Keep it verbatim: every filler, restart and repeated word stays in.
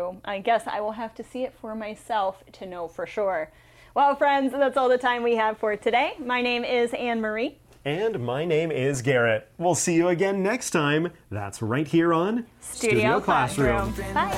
So I guess I will have to see it for myself to know for sure. Well, friends, that's all the time we have for today. My name is Anne Marie. And my name is Garrett. We'll see you again next time. That's right here on Studio, Studio Classroom. Classroom. Bye.